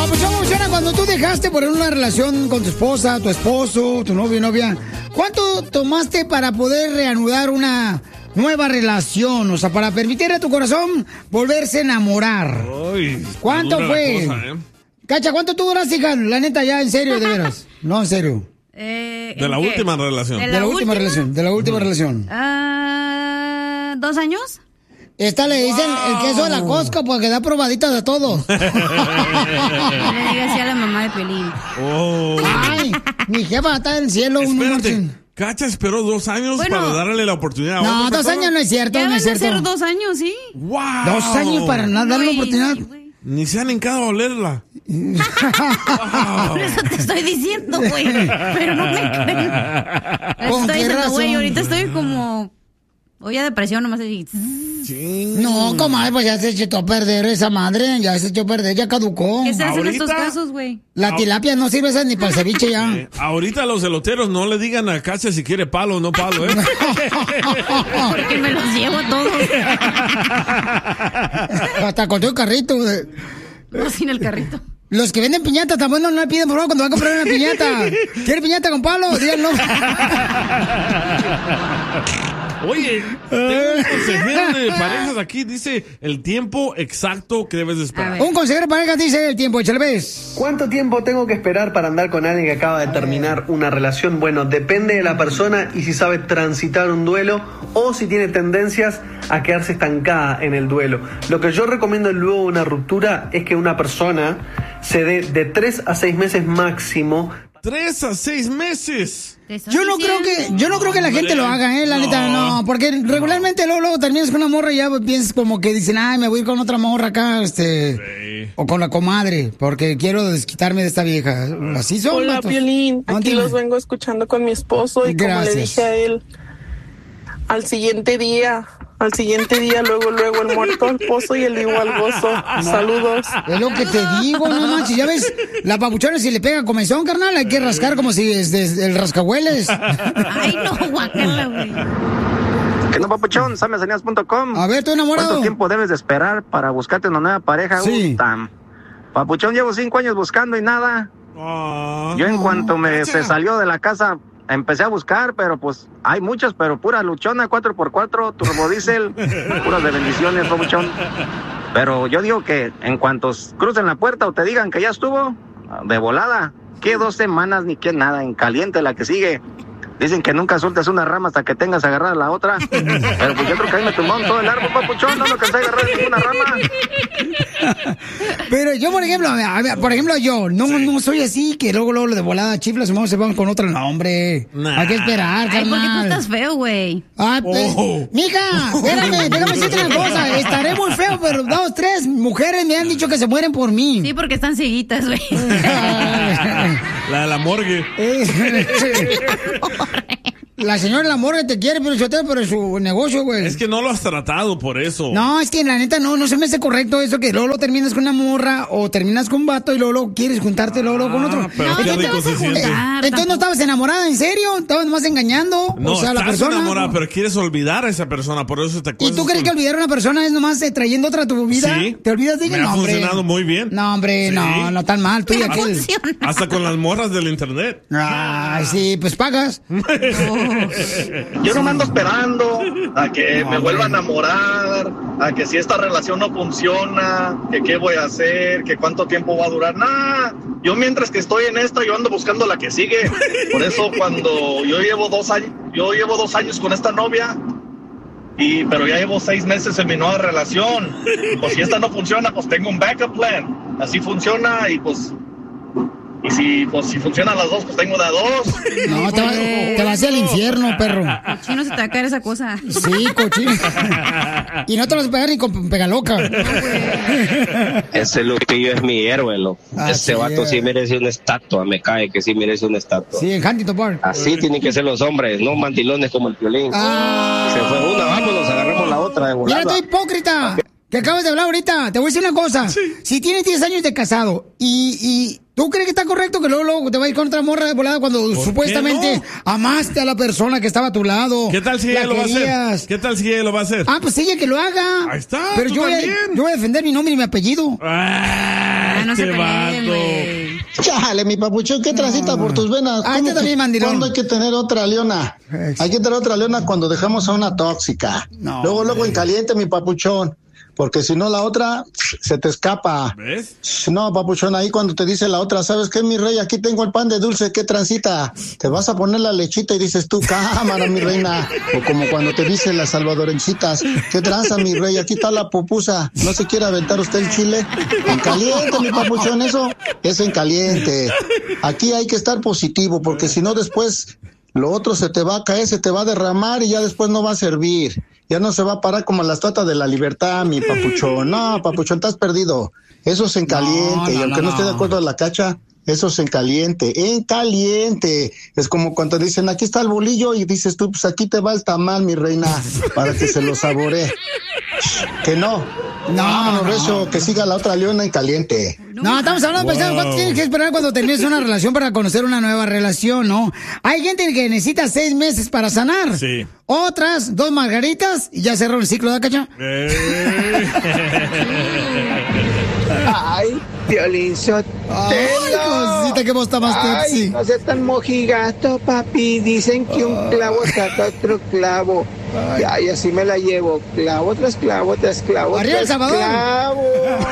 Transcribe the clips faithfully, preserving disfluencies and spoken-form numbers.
Papuchón, Papuchona, cuando tú dejaste por una relación con tu esposa, tu esposo, tu novio, novia, ¿cuánto tomaste para poder reanudar una nueva relación? O sea, para permitirle a tu corazón volverse a enamorar. Uy, ¿Cuánto fue? Cosa, ¿eh? Cacha, ¿cuánto tú duraste, hija? La neta, ya, en serio, de veras. No, en serio. Eh, de la qué? última relación. De la, de la última? última relación. De la última uh-huh. relación. Uh, ¿Dos años? Esta le dicen wow. el queso de la Costco porque da probaditas de todo. Le diga así a la mamá de Pelín. Oh. Ay, mi jefa está en el cielo. Espérate, un Cacha esperó dos años bueno, para darle la oportunidad a No, otra dos persona. años no es cierto, ya no van es cierto. a ser dos años, sí. Wow. Dos años para nada darle la oportunidad. Sí, ni se han encado a olerla. Wow. Por eso te estoy diciendo, güey. Pero no me creen. Estoy diciendo, güey, ahorita estoy como... Oye, depresión nomás así. Sí. No, comadre, pues ya se echó a perder esa madre. Ya se echó a perder, ya caducó. ¿Qué se hace en estos casos, güey? La tilapia no sirve esa ni para el ceviche ya. Eh, ahorita los eloteros no le digan a Cacha si quiere palo o no palo, ¿eh? Porque me los llevo a todos. Hasta con tu carrito. No, sin el carrito. Los que venden piñata también no le piden, por favor, cuando va a comprar una piñata. ¿Quiere piñata con palo? Díganlo. Oye, tengo un consejero de parejas aquí, dice el tiempo exacto que debes de esperar. Un consejero de parejas dice el tiempo, échale ves. ¿Cuánto tiempo tengo que esperar para andar con alguien que acaba de terminar una relación? Bueno, depende de la persona y si sabe transitar un duelo o si tiene tendencias a quedarse estancada en el duelo. Lo que yo recomiendo luego de una ruptura es que una persona se dé de tres a seis meses máximo. Tres a seis meses. Yo no creo que, yo no creo que la gente lo haga, eh, la no. neta, no, porque regularmente luego, luego terminas con una morra y ya piensas como que dicen, ay, me voy a ir con otra morra acá, este, sí. o con la comadre, porque quiero desquitarme de esta vieja. Así son. Hola, vatos. Piolín, no, aquí los vengo escuchando con mi esposo y Gracias. Como le dije a él, al siguiente día, al siguiente día, luego, luego, el muerto al pozo y el vivo al gozo. Saludos. Es lo que te digo, no manches, ya ves, la papuchona si le pega comezón, carnal, hay que rascar como si es de, el rascahueles. Ay, no, guacala, güey. ¿Qué no, papuchón? samesanías punto com. A ver, estoy enamorado. ¿Cuánto tiempo debes de esperar para buscarte una nueva pareja? Sí. Utam. Papuchón, llevo cinco años buscando y nada. Oh, Yo en cuanto me se salió de la casa... Empecé a buscar, pero pues hay muchas, pero pura luchona, cuatro por cuatro, turbodiesel, puras de bendiciones, papuchón. Pero yo digo que en cuanto crucen la puerta o te digan que ya estuvo, de volada, que dos semanas ni que nada, en caliente la que sigue. Dicen que nunca sueltas una rama hasta que tengas agarrada la otra. Pero pues yo creo que ahí me tumbaron todo el árbol, papuchón, no me alcancé a agarrar ninguna rama. Pero yo, por ejemplo, a ver, por ejemplo, yo no, sí. no soy así, que luego, luego de volada chiflas y vamos, se van con otro nombre. Nah. Hay que esperar, Ay, carnal. porque tú estás feo, güey. Ah, oh. Mija, espérame, déjame decirte una cosa. Estaré muy feo, pero dos, tres mujeres me han dicho que se mueren por mí. Sí, porque están cieguitas, güey. La de la morgue. La señora de la morgue te quiere, pero yo te pero su negocio, güey. Es que no lo has tratado por eso. No, es que la neta no, no se me hace correcto eso que luego lo terminas con una morra o terminas con un vato y luego, luego quieres juntarte luego, luego con otro. Pero no, qué no rico te vas a se siente. juntar, Entonces no estabas enamorada, ¿en serio? Estabas más engañando. No, o sea, la estás persona. enamorada, pero quieres olvidar a esa persona, por eso te acuerdas. ¿Y tú crees con... que olvidar a una persona es nomás eh, trayendo otra a tu vida? Sí. ¿Te olvidas de ella? Me no, ha hombre. funcionado muy bien. No, hombre, sí. no, no tan mal. Tú y aquel. Hasta con las morras del internet. Ay, sí, pues pagas. Yo no me ando esperando a que no, me vuelva a enamorar, a que si esta relación no funciona, que qué voy a hacer, que cuánto tiempo va a durar. Nah, yo mientras que estoy en esta, yo ando buscando la que sigue. Por eso cuando yo llevo dos años, yo llevo dos años con esta novia, y pero ya llevo seis meses en mi nueva relación. Pues si esta no funciona, pues tengo un backup plan. Así funciona y pues... Y si, pues, si funcionan las dos, pues tengo de a dos. No, te, va, te vas al infierno, perro. Cochino se te va a caer esa cosa. Sí, cochino. Y no te vas a pegar ni con pegaloca. Ese Lupillo es mi héroe, loco. Ah, Ese sí, vato sí merece una estatua, me cae que sí merece una estatua. Sí, en Huntington Park. Así tienen que ser los hombres, no mandilones como el Piolín. Ah. Se fue una, vámonos, agarramos la otra de volada. Mira, tú hipócrita, que acabas de hablar ahorita. Te voy a decir una cosa. Sí. Si tienes diez años de casado y... y ¿tú crees que está correcto que luego, luego te va a ir con otra morra de volada cuando supuestamente no? amaste a la persona que estaba a tu lado? ¿Qué tal si ella lo va a hacer? ¿Qué tal si ella lo va a hacer? Ah, pues ella que lo haga. Ahí está. Pero yo voy, a, yo voy a defender mi nombre y mi apellido. Ah. Ya no se peleen, güey. Chale, mi papuchón, ¿qué transita por tus venas? Ah, este también, mandilón. ¿Cuándo hay que tener otra leona? Hay que tener otra leona cuando dejamos a una tóxica. No, luego, luego hombre. en caliente, mi papuchón. Porque si no, la otra se te escapa. ¿Ves? No, papuchón, ahí cuando te dice la otra, ¿sabes qué, mi rey? Aquí tengo el pan de dulce, ¿qué transita? Te vas a poner la lechita y dices tú, cámara, mi reina. O como cuando te dicen las salvadorencitas, ¿qué tranza, mi rey? Aquí está la pupusa. ¿No se quiere aventar usted el chile? En caliente, mi papuchón, eso es en caliente. Aquí hay que estar positivo, porque si no, después lo otro se te va a caer, se te va a derramar y ya después no va a servir. Ya no se va a parar como la estatua de la libertad, mi papuchón. No, papuchón, estás perdido. Eso es en caliente. No, no, y aunque no, no esté de acuerdo a la cacha, eso es en caliente. En caliente. Es como cuando dicen, aquí está el bolillo, y dices tú, pues aquí te va el tamal, mi reina, para que se lo saboree. Que no. No, no, recio, que siga la otra leona en caliente. No, estamos hablando, wow. Pensando, ¿cuánto tienes que esperar cuando termines una relación para conocer una nueva relación, no? Hay gente que necesita seis meses para sanar. Sí. Otras, dos margaritas y ya cerró el ciclo de cacha. Eh. Ay, Piolín Sotelo. Ay, cosita, que vos está más sexy. Ay, no seas tan mojigato, papi. Dicen que un clavo saca otro clavo. Ay, ay, así me la llevo. Clavo tras clavo tras clavo ¡Arriba, tras El Salvador! clavo.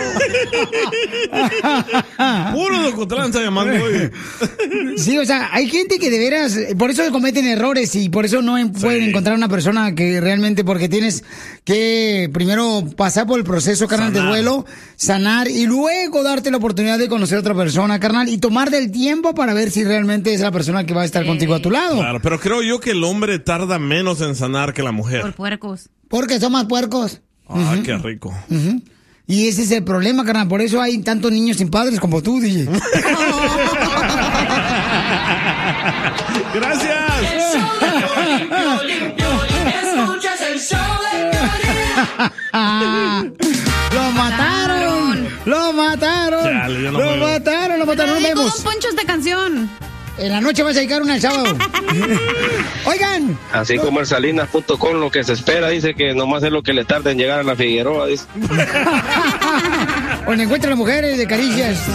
Puro Locotlán está llamando hoy. Sí, o sea, hay gente que de veras, por eso cometen errores y por eso no pueden sí. encontrar una persona que realmente, porque tienes que primero pasar por el proceso, carnal, sanar. de duelo, sanar y luego darte la oportunidad de conocer a otra persona, carnal, y tomar del tiempo para ver si realmente es la persona que va a estar contigo a tu lado. Claro, pero creo yo que el hombre tarda menos en sanar que la mujer. Por puercos. Porque son más puercos. Ah, uh-huh. qué rico. Uh-huh. Y ese es el problema, carnal. Por eso hay tantos niños sin padres como tú, D J. Gracias. El show de Piolín, Piolín, escuchas el show de Piolín. ¡Lo mataron! ¡Lo mataron! Chale, yo no ¡Lo puedo. mataron! ¡Lo mataron! ¡Nos vemos! Don Poncho esta canción. En la noche vas a dedicar una el sábado. Oigan. Así como el Salinas punto com, lo que se espera, dice que nomás es lo que le tarda en llegar a la Figueroa, dice. O le encuentran las mujeres de caricias.